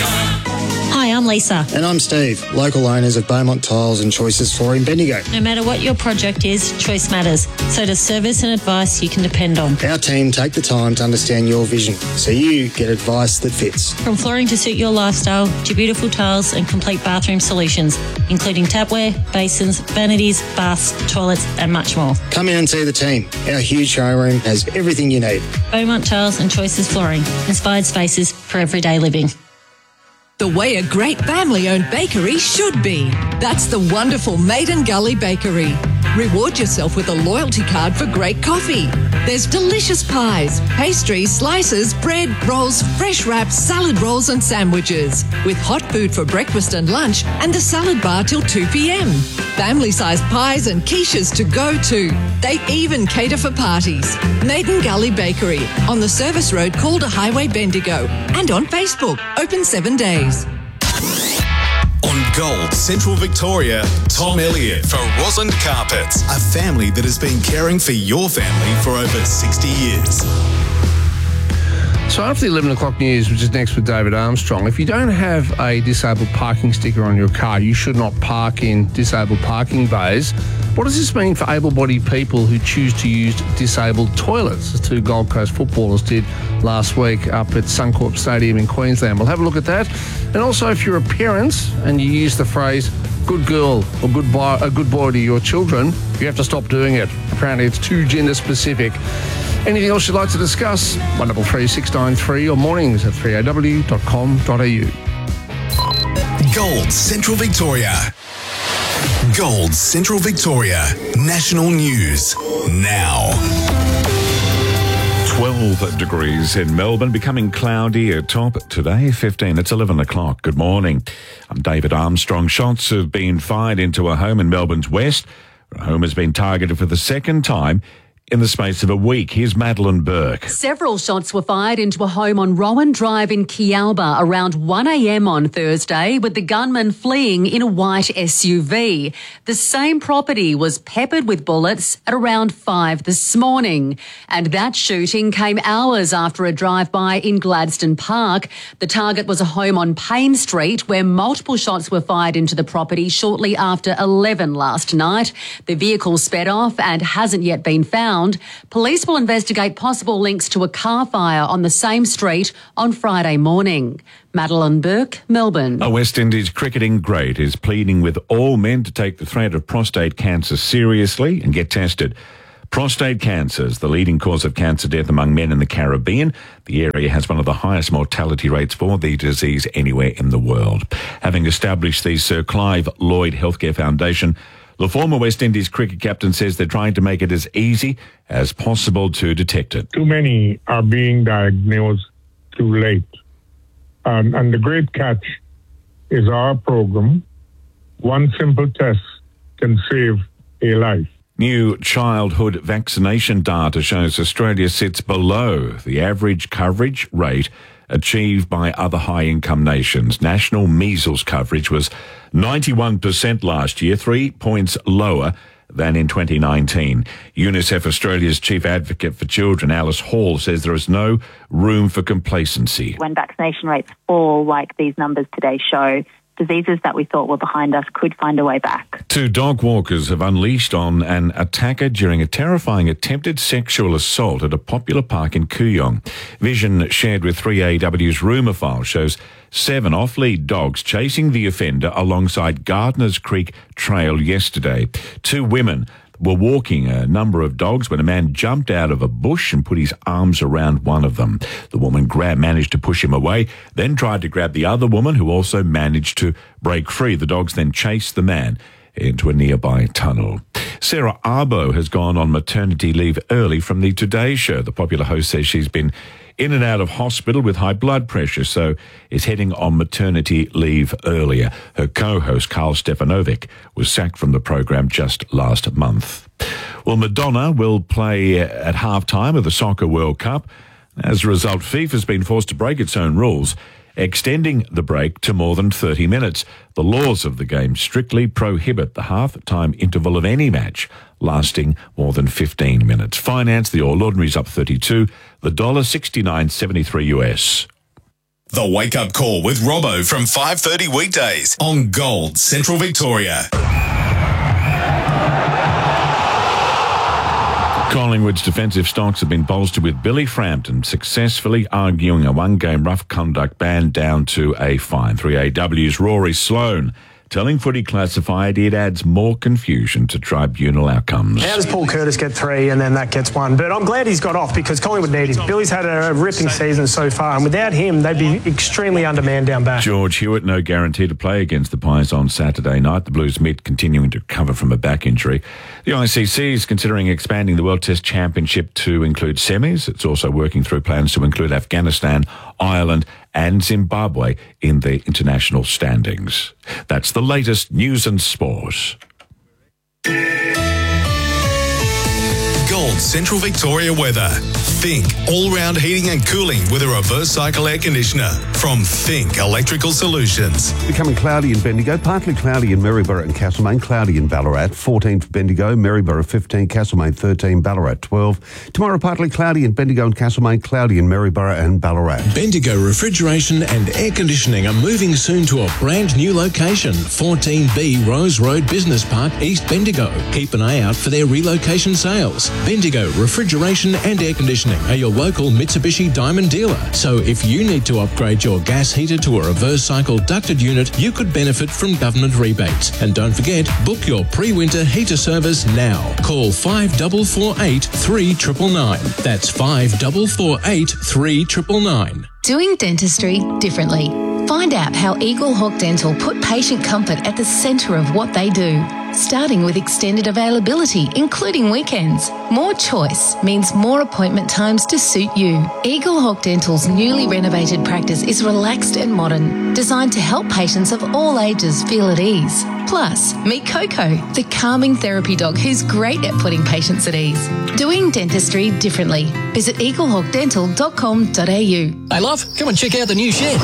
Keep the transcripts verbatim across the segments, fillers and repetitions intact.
Hi, I'm Lisa. And I'm Steve, local owners of Beaumont Tiles and Choices Flooring, Bendigo. No matter what your project is, choice matters. So does service and advice you can depend on. Our team take the time to understand your vision, so you get advice that fits. From flooring to suit your lifestyle, to beautiful tiles and complete bathroom solutions, including tapware, basins, vanities, baths, toilets and much more. Come in and see the team. Our huge showroom has everything you need. Beaumont Tiles and Choices Flooring. Inspired spaces for everyday living. The way a great family-owned bakery should be. That's the wonderful Maiden Gully Bakery. Reward yourself with a loyalty card for great coffee. There's delicious pies, pastries, slices, bread, rolls, fresh wraps, salad rolls and sandwiches. With hot food for breakfast and lunch and the salad bar till two p.m. Family-sized pies and quiches to go to. They even cater for parties. Maiden Gully Bakery on the Service Road, Calder Highway, Bendigo. And on Facebook, open seven days. On Gold Central Victoria, Tom Elliott for Roslyn Carpets, a family that has been caring for your family for over sixty years. So after the eleven o'clock news, which is next with David Armstrong, if you don't have a disabled parking sticker on your car, you should not park in disabled parking bays. What does this mean for able-bodied people who choose to use disabled toilets, as two Gold Coast footballers did last week up at Suncorp Stadium in Queensland? We'll have a look at that. And also, if you're a parent and you use the phrase good girl or good boy, a good boy to your children, you have to stop doing it. Apparently it's too gender specific. Anything else you'd like to discuss? one double three six nine three or mornings at three a w dot com dot a u. Gold Central Victoria. Gold Central Victoria. National News now. twelve degrees in Melbourne, becoming cloudy at top today, fifteen. It's eleven o'clock. Good morning. I'm David Armstrong. Shots have been fired into a home in Melbourne's west. A home has been targeted for the second time in the space of a week. Here's Madeline Burke. Several shots were fired into a home on Rowan Drive in Kialba around one a.m. on Thursday, with the gunman fleeing in a white S U V. The same property was peppered with bullets at around five this morning. And that shooting came hours after a drive-by in Gladstone Park. The target was a home on Payne Street, where multiple shots were fired into the property shortly after eleven last night. The vehicle sped off and hasn't yet been found. Police will investigate possible links to a car fire on the same street on Friday morning. Madeline Burke, Melbourne. A West Indies cricketing great is pleading with all men to take the threat of prostate cancer seriously and get tested. Prostate cancer is the leading cause of cancer death among men in the Caribbean. The area has one of the highest mortality rates for the disease anywhere in the world. Having established the Sir Clive Lloyd Healthcare Foundation, the former West Indies cricket captain says they're trying to make it as easy as possible to detect it. Too many are being diagnosed too late. Um, and the great catch is our program. One simple test can save a life. New childhood vaccination data shows Australia sits below the average coverage rate achieved by other high-income nations. National measles coverage was ninety-one percent last year, three points lower than in twenty nineteen. UNICEF Australia's chief advocate for children, Alice Hall, says there is no room for complacency. When vaccination rates fall like these numbers today show, diseases that we thought were behind us could find a way back. Two dog walkers have unleashed on an attacker during a terrifying attempted sexual assault at a popular park in Kooyong. Vision shared with three A W's rumour file shows seven off-lead dogs chasing the offender alongside Gardners Creek Trail yesterday. Two women were walking a number of dogs when a man jumped out of a bush and put his arms around one of them. The woman gra- managed to push him away, then tried to grab the other woman, who also managed to break free. The dogs then chased the man into a nearby tunnel. Sarah Arbo has gone on maternity leave early from the Today Show. The popular host says she's been in and out of hospital with high blood pressure, so is heading on maternity leave earlier. Her co-host, Carl Stefanovic, was sacked from the program just last month. Well, Madonna will play at halftime of the Soccer World Cup. As a result, FIFA's been forced to break its own rules, extending the break to more than thirty minutes. The laws of the game strictly prohibit the half-time interval of any match lasting more than fifteen minutes. Finance, the All Ordinary's up thirty-two, the dollar sixty-nine seventy-three U S. The Wake Up Call with Robbo from five thirty weekdays on Gold Central Victoria. Collingwood's defensive stocks have been bolstered with Billy Frampton successfully arguing a one-game rough conduct ban down to a fine. three A W's Rory Sloane telling Footy Classified it adds more confusion to tribunal outcomes. How does Paul Curtis get three and then that gets one? But I'm glad he's got off because Collingwood need him. Billy's had a ripping season so far, and without him, they'd be extremely undermanned down back. George Hewitt, no guarantee to play against the Pies on Saturday night. The Blues mid continuing to recover from a back injury. The I C C is considering expanding the World Test Championship to include semis. It's also working through plans to include Afghanistan, Ireland and Zimbabwe in the international standings. That's the latest news and sport. Gold Central Victoria weather. Think all-round heating and cooling with a reverse cycle air conditioner from Think Electrical Solutions. Becoming cloudy in Bendigo, partly cloudy in Maryborough and Castlemaine, cloudy in Ballarat, fourteen for Bendigo, Maryborough fifteen, Castlemaine thirteen, Ballarat twelve. Tomorrow, partly cloudy in Bendigo and Castlemaine, cloudy in Maryborough and Ballarat. Bendigo Refrigeration and Air Conditioning are moving soon to a brand new location, fourteen B Rose Road Business Park, East Bendigo. Keep an eye out for their relocation sales. Bendigo Refrigeration and Air Conditioning are your local Mitsubishi Diamond dealer. So if you need to upgrade your gas heater to a reverse cycle ducted unit, you could benefit from government rebates. And don't forget, book your pre-winter heater service now. Call five four four eight, three nine nine nine. That's five four four eight, three nine nine nine. Doing dentistry differently. Find out how Eagle Hawk Dental put patient comfort at the centre of what they do. Starting with extended availability, including weekends. More choice means more appointment times to suit you. Eagle Hawk Dental's newly renovated practice is relaxed and modern, designed to help patients of all ages feel at ease. Plus, meet Coco, the calming therapy dog who's great at putting patients at ease. Doing dentistry differently. Visit eagle hawk dental dot com dot a u. Hey, love, come and check out the new shed.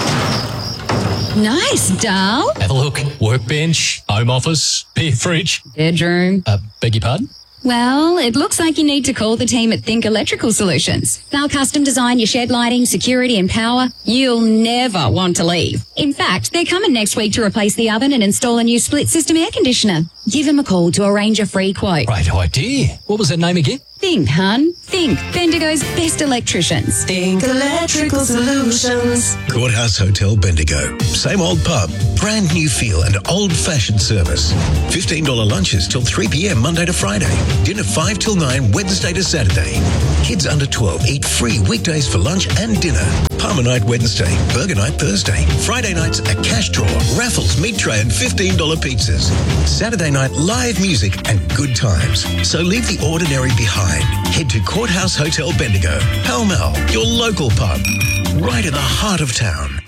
Nice, doll. Have a look. Workbench, home office, beer fridge. Bedroom. Uh, beg your pardon? Well, it looks like you need to call the team at Think Electrical Solutions. They'll custom design your shed lighting, security and power. You'll never want to leave. In fact, they're coming next week to replace the oven and install a new split system air conditioner. Give them a call to arrange a free quote. Great idea. What was that name again? Think, hun. Think. Bendigo's best electricians. Think Electrical Solutions. Courthouse Hotel Bendigo. Same old pub, brand new feel and old-fashioned service. fifteen dollars lunches till three p.m. Monday to Friday. Dinner five till nine Wednesday to Saturday. Kids under twelve eat free weekdays for lunch and dinner. Palmer night Wednesday, burger night Thursday. Friday nights a cash draw, raffles, meat tray and fifteen dollars pizzas. Saturday night live music and good times. So leave the ordinary behind. Head to Courthouse Hotel Bendigo. Pall Mall, your local pub. Right in the heart of town.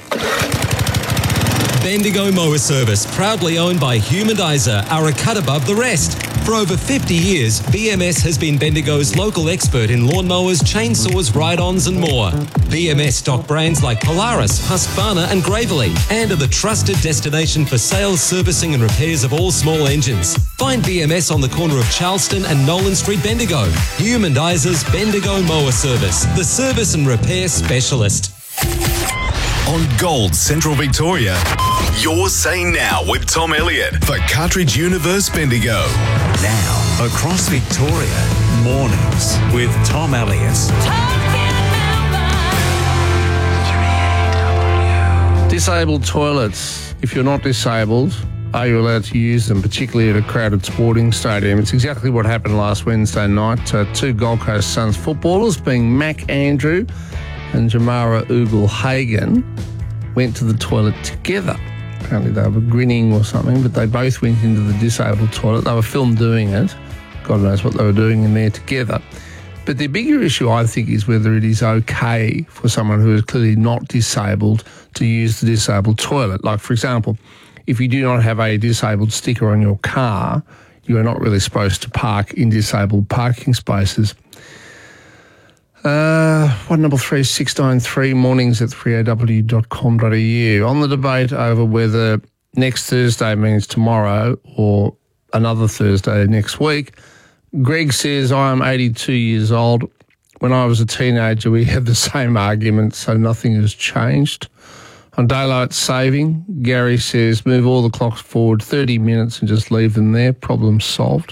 Bendigo Mower Service, proudly owned by Humanizer, are a cut above the rest. For over fifty years, B M S has been Bendigo's local expert in lawnmowers, chainsaws, ride-ons and more. B M S stock brands like Polaris, Husqvarna and Gravely, and are the trusted destination for sales, servicing and repairs of all small engines. Find B M S on the corner of Charleston and Nolan Street, Bendigo. Humaniser's Bendigo Mower Service, the service and repair specialist. On Gold Central Victoria, Your Say Now with Tom Elliott for Cartridge Universe Bendigo. Now, across Victoria, mornings with Tom Elliott. Disabled toilets. If you're not disabled, are you allowed to use them, particularly at a crowded sporting stadium? It's exactly what happened last Wednesday night. Uh, two Gold Coast Suns footballers, being Mac Andrew and Jamara Ugle-Hagan, went to the toilet together. Apparently they were grinning or something, but they both went into the disabled toilet. They were filmed doing it. God knows what they were doing in there together. But the bigger issue, I think, is whether it is okay for someone who is clearly not disabled to use the disabled toilet. Like, for example, if you do not have a disabled sticker on your car, you are not really supposed to park in disabled parking spaces. Uh, one double three six nine three, mornings at three a w dot com dot a u. On the debate over whether next Thursday means tomorrow or another Thursday next week, Greg says, I am eighty-two years old. When I was a teenager, we had the same argument, so nothing has changed. On daylight saving, Gary says move all the clocks forward thirty minutes and just leave them there. Problem solved.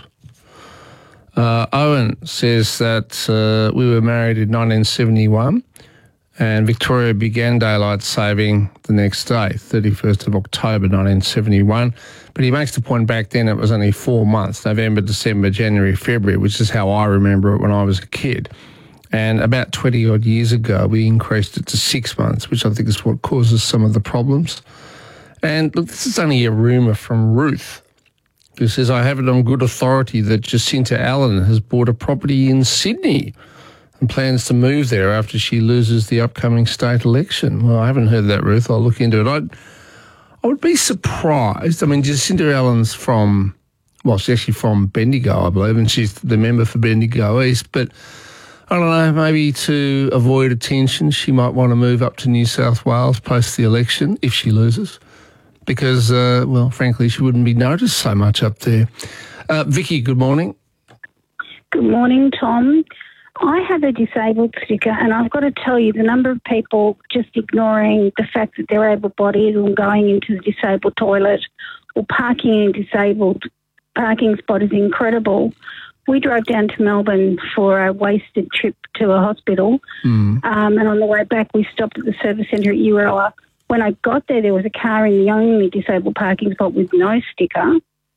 Uh, Owen says that uh, we were married in nineteen seventy-one and Victoria began daylight saving the next day, thirty-first of October nineteen seventy-one. But he makes the point back then it was only four months, November, December, January, February, which is how I remember it when I was a kid. And about twenty-odd years ago, we increased it to six months, which I think is what causes some of the problems. And look, this is only a rumour from Ruth, who says, I have it on good authority that Jacinta Allen has bought a property in Sydney and plans to move there after she loses the upcoming state election. Well, I haven't heard that, Ruth. I'll look into it. I'd, I would be surprised. I mean, Jacinta Allen's from, well, she's actually from Bendigo, I believe, and she's the member for Bendigo East. But I don't know, maybe to avoid attention, she might want to move up to New South Wales post the election if she loses. Because, uh, well, frankly, she wouldn't be noticed so much up there. Uh, Vicky, good morning. Good morning, Tom. I have a disabled sticker, and I've got to tell you, the number of people just ignoring the fact that they're able-bodied or going into the disabled toilet or parking in a disabled parking spot is incredible. We drove down to Melbourne for a wasted trip to a hospital, mm. um, and on the way back we stopped at the service centre at Euroa. When I got there, there was a car in the only disabled parking spot with no sticker.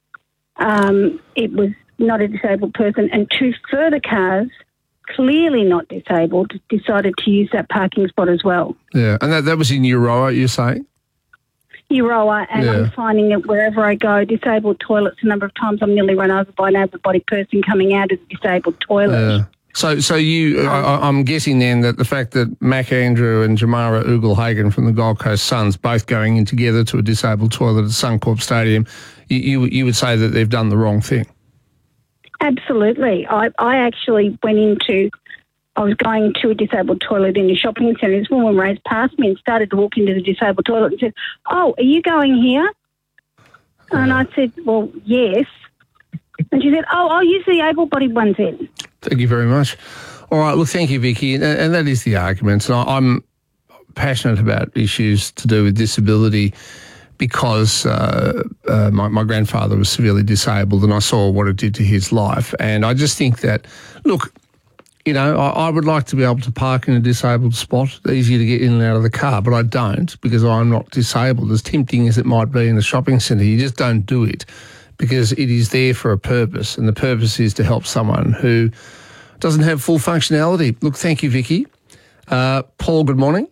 Um, it was not a disabled person, and two further cars, clearly not disabled, decided to use that parking spot as well. Yeah, and that, that was in Euroa, you're saying? Euroa, and yeah. I'm finding that wherever I go, disabled toilets, a number of times I'm nearly run over by an able-bodied person coming out of the disabled toilet. Yeah. So, so you, I, I'm guessing then that the fact that Mac Andrew and Jamara Ugle-Hagan from the Gold Coast Suns both going in together to a disabled toilet at Suncorp Stadium, you, you, you would say that they've done the wrong thing? Absolutely. I, I actually went into, I was going to a disabled toilet in a shopping centre. This woman raced past me and started to walk into the disabled toilet and said, oh, are you going here? Uh, and I said, well, yes. And she said, oh, I'll use the able-bodied ones then. Thank you very much. All right, look, thank you, Vicky. And, and that is the argument. And I, I'm passionate about issues to do with disability because uh, uh, my, my grandfather was severely disabled and I saw what it did to his life. And I just think that, look, you know, I, I would like to be able to park in a disabled spot. It's easier to get in and out of the car, but I don't because I'm not disabled. As tempting as it might be in a shopping centre, you just don't do it because it is there for a purpose, and the purpose is to help someone who doesn't have full functionality. Look, thank you, Vicky. Uh, Paul, good morning.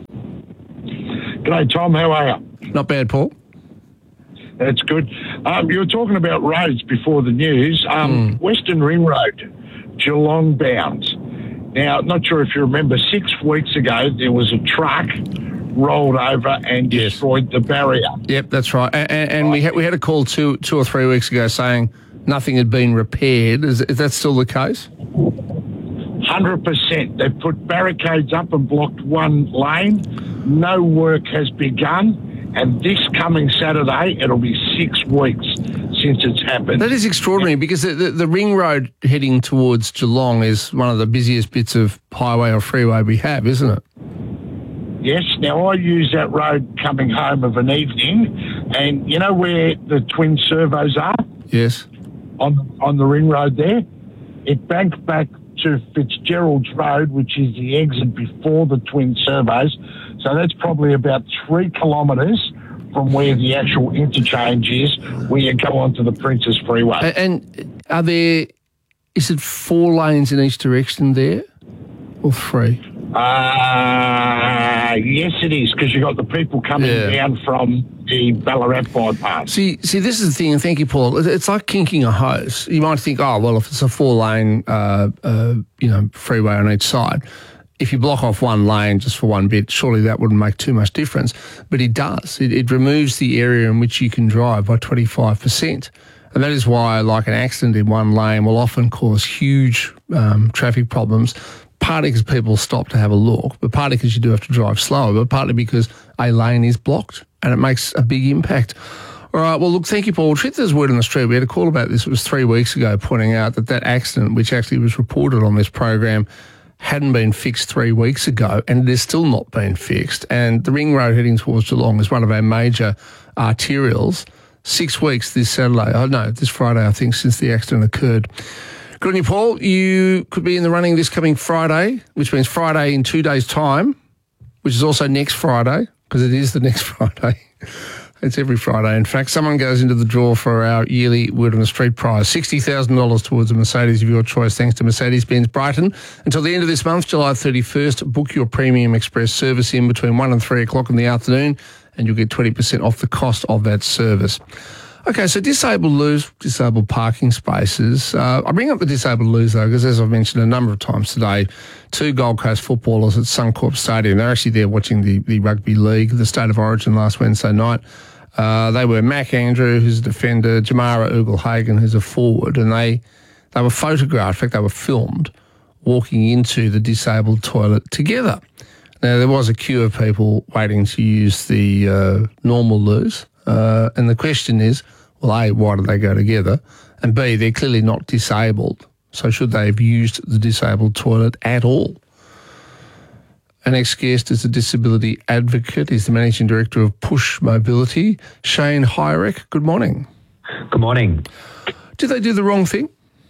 G'day, Tom. How are you? Not bad, Paul. That's good. Um, you were talking about roads before the news. Um, mm. Western Ring Road, Geelong bound. Now, not sure if you remember, six weeks ago there was a truck rolled over and yes. destroyed the barrier. Yep, that's right. And, and, and we, had, we had a call two, two or three weeks ago saying nothing had been repaired. Is, is that still the case? one hundred percent. They've put barricades up and blocked one lane. No work has begun. And this coming Saturday, it'll be six weeks since it's happened. That is extraordinary because the, the, the ring road heading towards Geelong is one of the busiest bits of highway or freeway we have, isn't it? Yes. Now, I use that road coming home of an evening, and you know where the twin servos are? Yes. On, on the ring road there? It banked back to Fitzgerald's Road, which is the exit before the twin servos. So that's probably about three kilometres from where the actual interchange is, where you go onto the Princess Freeway. And are there, is it four lanes in each direction there or three? Uh, yes, it is, because you've got the people coming yeah. down from the Ballarat bypass. See, see, this is the thing, and thank you, Paul. It's like kinking a hose. You might think, oh, well, if it's a four-lane, uh, uh, you know, freeway on each side, if you block off one lane just for one bit, surely that wouldn't make too much difference. But it does. It, it removes the area in which you can drive by twenty-five percent. And that is why, like, an accident in one lane will often cause huge um, traffic problems, partly because people stop to have a look, but partly because you do have to drive slower, but partly because a lane is blocked and it makes a big impact. All right, well, look, thank you, Paul. Treat there's word on the street. We had a call about this. It was three weeks ago pointing out that that accident, which actually was reported on this program, hadn't been fixed three weeks ago, and it is still not been fixed. And the ring road heading towards Geelong is one of our major arterials. Six weeks this Saturday, oh no, this Friday, I think, since the accident occurred. Good on you, Paul. You could be in the running this coming Friday, which means Friday in two days' time, which is also next Friday, because it is the next Friday. It's every Friday. In fact, someone goes into the draw for our yearly Word on the Street prize, sixty thousand dollars towards a Mercedes of your choice, thanks to Mercedes-Benz Brighton. Until the end of this month, July thirty-first, book your Premium Express service in between one and three o'clock in the afternoon, and you'll get twenty percent off the cost of that service. Okay, so disabled loos, disabled parking spaces. Uh, I bring up the disabled loos, though, because as I've mentioned a number of times today, two Gold Coast footballers at Suncorp Stadium, they're actually there watching the, the Rugby League, the State of Origin last Wednesday night. Uh, they were Mac Andrew, who's a defender, Jamara Ugle-Hagan, who's a forward, and they, they were photographed, in fact, they were filmed, walking into the disabled toilet together. Now, there was a queue of people waiting to use the uh, normal loos, uh, and the question is, well, A, why did they go together? And B, they're clearly not disabled, so should they have used the disabled toilet at all? Our next guest is a disability advocate. He's the Managing Director of Push Mobility, Shane Hyrick. Good morning. Good morning. Did they do the wrong thing?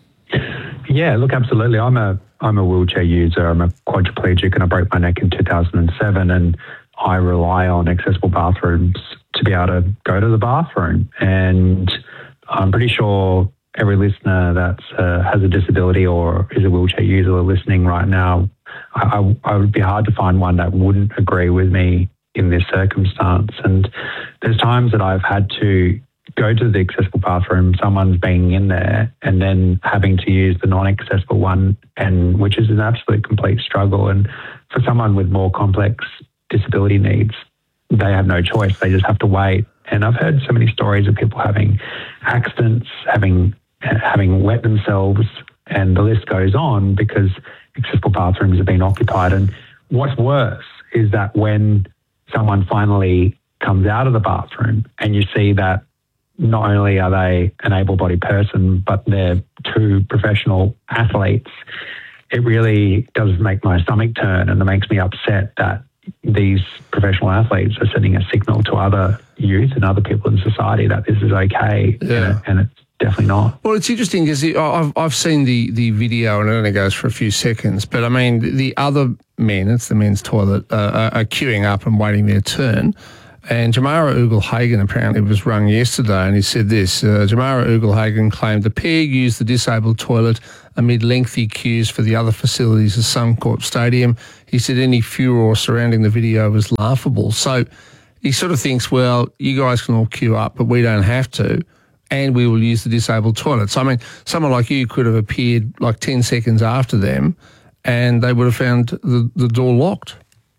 Yeah, look, absolutely. I'm a I'm a wheelchair user. I'm a quadriplegic and I broke my neck in two thousand seven, and I rely on accessible bathrooms to be able to go to the bathroom. And I'm pretty sure every listener that uh, has a disability or is a wheelchair user listening right now, I, I would be hard to find one that wouldn't agree with me in this circumstance. And there's times that I've had to go to the accessible bathroom, someone's being in there, and then having to use the non-accessible one, and which is an absolute complete struggle. And for someone with more complex disability needs, they have no choice. They just have to wait. And I've heard so many stories of people having accidents, having having wet themselves, and the list goes on because accessible bathrooms have been occupied. And what's worse is that when someone finally comes out of the bathroom and you see that not only are they an able-bodied person, but they're two professional athletes, it really does make my stomach turn, and it makes me upset that these professional athletes are sending a signal to other youth and other people in society that this is okay, yeah. and, it, and it's definitely not. Well, it's interesting because I've, I've seen the, the video, and it only goes for a few seconds, but I mean, the other men, it's the men's toilet, uh, are queuing up and waiting their turn. And Jamara Ugle-Hagan apparently was rung yesterday, and he said this. Uh, Jamara Ugle-Hagan claimed the pair used the disabled toilet amid lengthy queues for the other facilities at Suncorp Stadium. He said any furor surrounding the video was laughable. So he sort of thinks, well, you guys can all queue up, but we don't have to, and we will use the disabled toilet. So, I mean, someone like you could have appeared like ten seconds after them, and they would have found the, the door locked.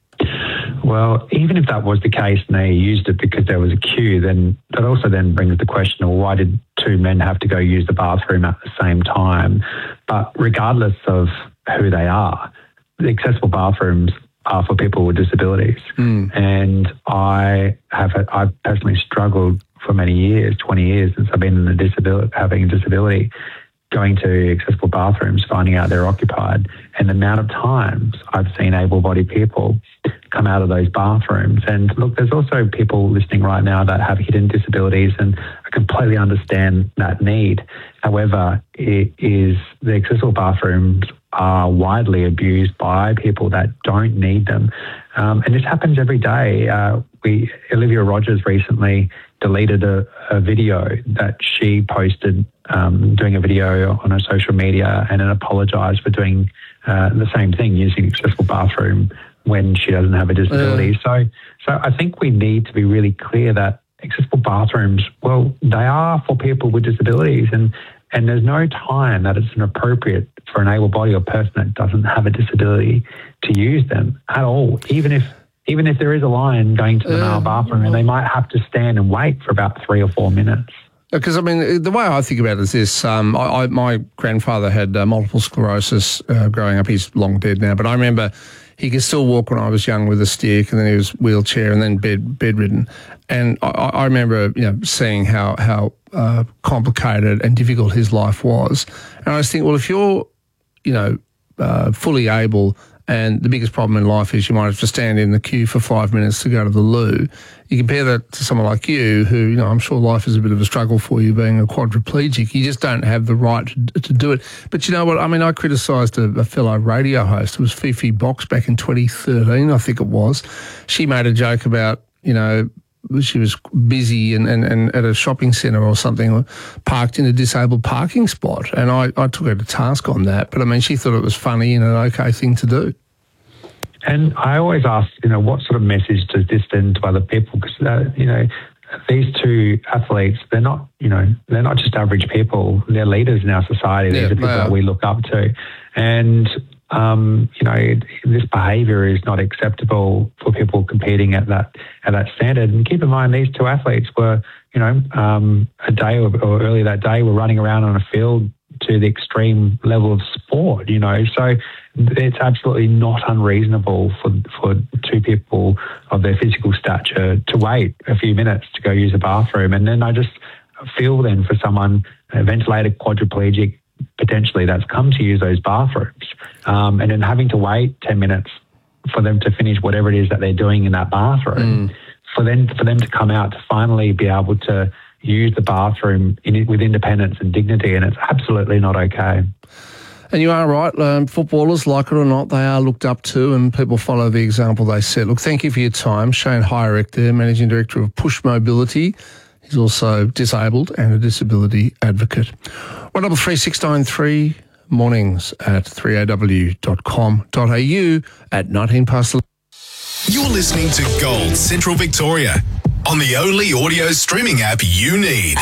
Well, even if that was the case and they used it because there was a queue, then that also then brings the question of why did two men have to go use the bathroom at the same time? But regardless of who they are, the accessible bathrooms are for people with disabilities. Mm. And I have I've personally struggled for many years, twenty years since I've been in a disability, having a disability, going to accessible bathrooms, finding out they're occupied, and the amount of times I've seen able-bodied people come out of those bathrooms. And look, there's also people listening right now that have hidden disabilities, and I completely understand that need. However, it is the accessible bathrooms are widely abused by people that don't need them. Um, and this happens every day. Uh, we Olivia Rogers recently deleted a, a video that she posted, um, doing a video on her social media, and then apologised for doing uh, the same thing, using accessible bathroom when she doesn't have a disability. Uh. So, so I think we need to be really clear that accessible bathrooms, well, they are for people with disabilities, and and there's no time that it's inappropriate for an able-bodied or person that doesn't have a disability to use them at all, even if even if there is a line going to the male bathroom, and they might have to stand and wait for about three or four minutes. Because, I mean, the way I think about it is this. Um, I, I, my grandfather had uh, multiple sclerosis uh, growing up. He's long dead now, but I remember he could still walk when I was young with a stick, and then he was wheelchair and then bed bedridden. And I, I remember, you know, seeing how, how uh, complicated and difficult his life was. And I was thinking, well, if you're, you know, uh, fully able, and the biggest problem in life is you might have to stand in the queue for five minutes to go to the loo. You compare that to someone like you who, you know, I'm sure life is a bit of a struggle for you being a quadriplegic. You just don't have the right to, to do it. But you know what? I mean, I criticised a, a fellow radio host. It was Fifi Box back in twenty thirteen, I think it was. She made a joke about, you know, she was busy and, and, and at a shopping centre or something, parked in a disabled parking spot. And I, I took her to task on that. But, I mean, she thought it was funny and an okay thing to do. And I always ask, you know, what sort of message does this send to other people? Because, uh, you know, these two athletes, they're not, you know, they're not just average people. They're leaders in our society. These Yeah, are people they are. that we look up to. And, um, you know, this behaviour is not acceptable for people competing at that at that standard. And keep in mind, these two athletes were, you know, um, a day or, or earlier that day were running around on a field to the extreme level of sport, you know. So it's absolutely not unreasonable for for two people of their physical stature to wait a few minutes to go use a bathroom. And then I just feel then for someone, a ventilated quadriplegic, potentially that's come to use those bathrooms, um, and then having to wait ten minutes for them to finish whatever it is that they're doing in that bathroom, mm. for them for them to come out to finally be able to use the bathroom in, with independence and dignity, and it's absolutely not okay. And you are right. Um, footballers, like it or not, they are looked up to, and people follow the example they set. Look, thank you for your time. Shane Hyrek there, Managing Director of Push Mobility. He's also disabled and a disability advocate. one double three six nine three, mornings at three a w dot com dot a u at nineteen past eleven. You're listening to Gold Central Victoria on the only audio streaming app you need.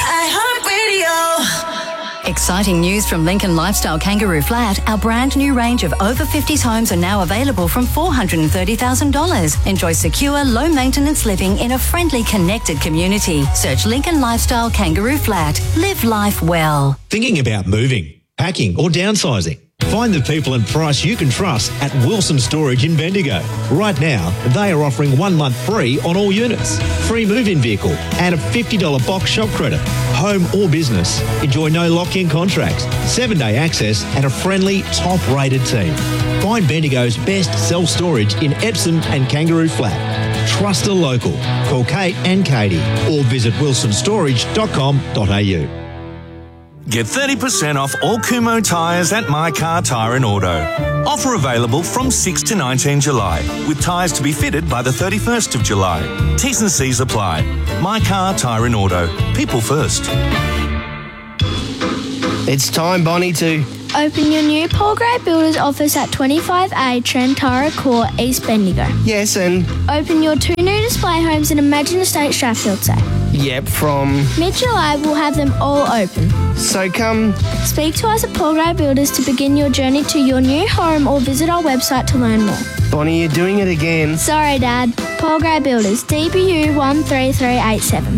iHeartRadio. Exciting news from Lincoln Lifestyle Kangaroo Flat. Our brand new range of over fifties homes are now available from four hundred thirty thousand dollars. Enjoy secure, low maintenance living in a friendly, connected community. Search Lincoln Lifestyle Kangaroo Flat. Live life well. Thinking about moving, packing or downsizing? Find the people and price you can trust at Wilson Storage in Bendigo. Right now, they are offering one month free on all units, free move-in vehicle and a fifty dollars box shop credit. Home or business, enjoy no lock-in contracts, seven-day access and a friendly, top-rated team. Find Bendigo's best self-storage in Epsom and Kangaroo Flat. Trust a local. Call Kate and Katie or visit wilson storage dot com dot a u. Get thirty percent off all Kumo tyres at My Car Tyre and Auto. Offer available from sixth to nineteenth July, with tyres to be fitted by the thirty-first of July. T's and C's apply. My Car Tyre and Auto. People first. It's time, Bonnie, to open your new Paul Gray Builders office at twenty-five A Trentara Court, East Bendigo. Yes, and open your two new display homes in Imagine Estate Strathfield Say. Yep, from mid-July we'll have them all open. So come speak to us at Paul Gray Builders to begin your journey to your new home, or visit our website to learn more. Bonnie, you're doing it again. Sorry, Dad. Paul Gray Builders, D B U one three three eight seven.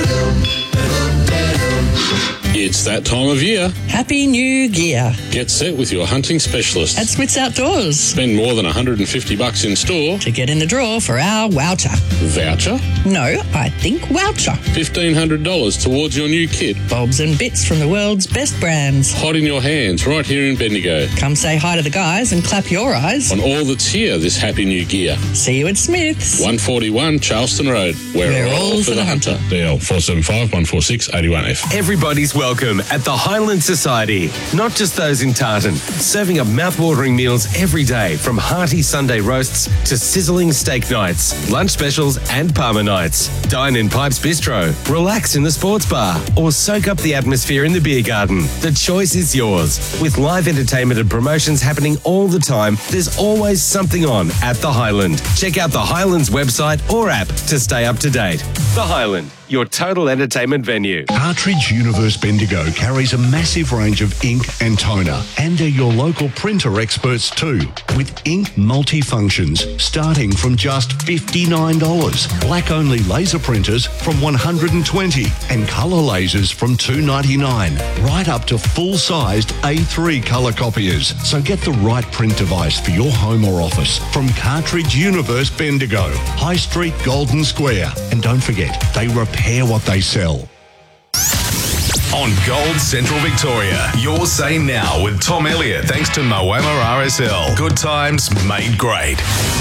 It's that time of year. Happy New Gear. Get set with your hunting specialist at Smith's Outdoors. Spend more than one hundred fifty bucks in store to get in the draw for our voucher. Voucher? No, I think voucher. fifteen hundred dollars towards your new kit. Bobs and bits from the world's best brands. Hot in your hands right here in Bendigo. Come say hi to the guys and clap your eyes on all that's here this Happy New Gear. See you at Smith's. one forty-one Charleston Road. We're, We're all, all for the, the hunter. hunter. D L four seven five, one four six, eight one F. Everybody's welcome at the Highland Society. Not just those in Tartan. Serving up mouth-watering meals every day, from hearty Sunday roasts to sizzling steak nights, lunch specials and Parma nights. Dine in Pipes Bistro, relax in the sports bar, or soak up the atmosphere in the beer garden. The choice is yours. With live entertainment and promotions happening all the time, there's always something on at the Highland. Check out the Highlands website or app to stay up to date. The Highland, your total entertainment venue. Cartridge Universe Bendigo carries a massive range of ink and toner, and are your local printer experts too, with ink multifunctions starting from just fifty-nine dollars, black-only laser printers from one hundred twenty dollars, and colour lasers from two ninety-nine, right up to full-sized A three colour copiers. So get the right print device for your home or office from Cartridge Universe Bendigo, High Street, Golden Square. And don't forget, they repair what they sell. on Gold Central Victoria. Your say now with Tom Elliott, thanks to Moama R S L. Good times made great.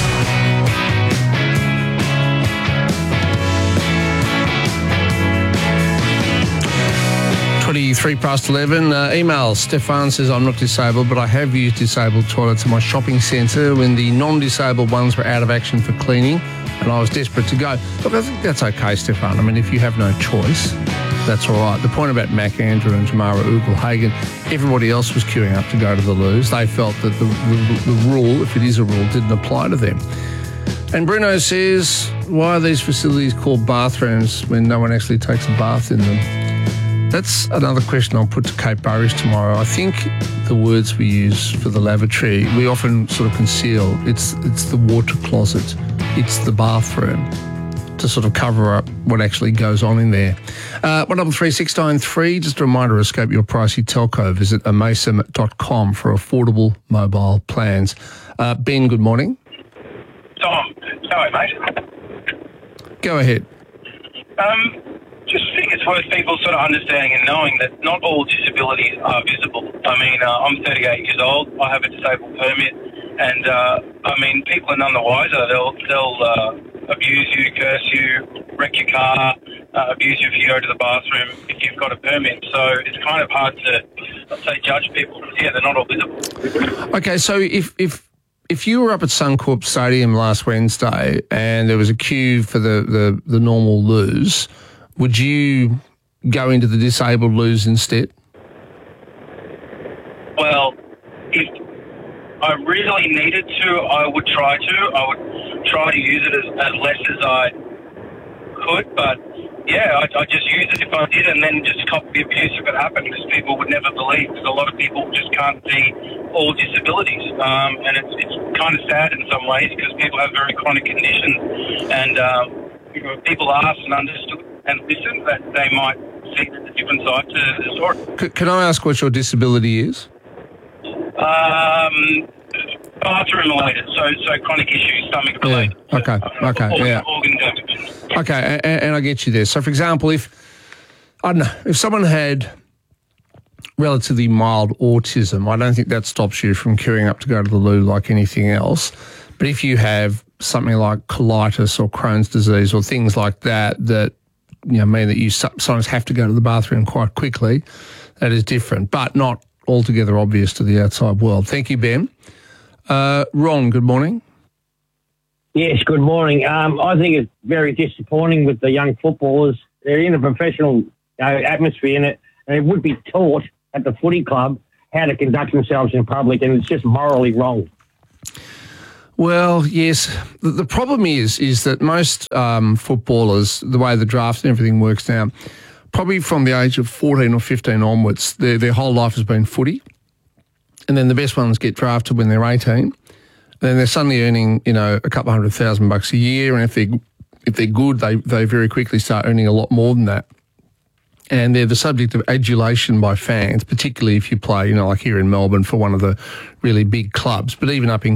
twenty-three past eleven. Uh, email. Stefan says, I'm not disabled, but I have used disabled toilets in my shopping centre when the non-disabled ones were out of action for cleaning and I was desperate to go. Look, I think that's okay, Stefan. I mean, if you have no choice, that's all right. The point about Mac Andrew and Tamara Ugelhagen, everybody else was queuing up to go to the loos. They felt that the, the, the rule, if it is a rule, didn't apply to them. And Bruno says, why are these facilities called bathrooms when no one actually takes a bath in them? That's another question I'll put to Kate Burris tomorrow. I think the words we use for the lavatory, we often sort of conceal. It's it's the water closet. It's the bathroom, to sort of cover up what actually goes on in there. Uh, one double three six nine three, just a reminder, escape your pricey telco. Visit amasem dot com for affordable mobile plans. Uh, Ben, good morning. Tom, sorry, mate. Go ahead. Um, just think it's worth people sort of understanding and knowing that not all disabilities are visible. I mean, uh, I'm thirty-eight years old. I have a disabled permit, and uh, I mean, people are none the wiser. They'll they'll uh, abuse you, curse you, wreck your car, uh, abuse you if you go to the bathroom if you've got a permit. So it's kind of hard to, let's say, judge people. Yeah, they're not all visible. Okay, so if if if you were up at Suncorp Stadium last Wednesday and there was a queue for the the, the normal loos, would you go into the disabled loos instead? Well, if I really needed to, I would try to. I would try to use it as, as less as I could, but yeah, I, I just use it if I did, and then just cop the abuse if it happened, because people would never believe, because a lot of people just can't see all disabilities, um, and it's, it's kind of sad in some ways, because people have very chronic conditions, and um, you know, people ask and understood and listen, that they might see a different side to the story. C- can I ask what your disability is? Um, bathroom related, so so chronic issues, stomach related. Yeah. Okay, okay, organ, yeah. Organ damage. Okay, and, and I get you there. So, for example, if, I don't know, if someone had relatively mild autism, I don't think that stops you from queuing up to go to the loo like anything else. But if you have something like colitis or Crohn's disease or things like that, that, you know, mean that you sometimes have to go to the bathroom quite quickly, that is different, but not altogether obvious to the outside world. Thank you, Ben. Uh, Ron, good morning. Yes, good morning. Um, I think it's very disappointing with the young footballers. They're in a professional uh, atmosphere in it, and it would be taught at the footy club how to conduct themselves in public, and it's just morally wrong. Well, yes. The, the problem is is that most um, footballers, the way the draft and everything works now, probably from the age of fourteen or fifteen onwards, their, their whole life has been footy. And then the best ones get drafted when they're eighteen. And then they're suddenly earning, you know, a couple of hundred thousand bucks a year. And if they're, if they're good, they, they very quickly start earning a lot more than that. And they're the subject of adulation by fans, particularly if you play, you know, like here in Melbourne for one of the really big clubs. But even up in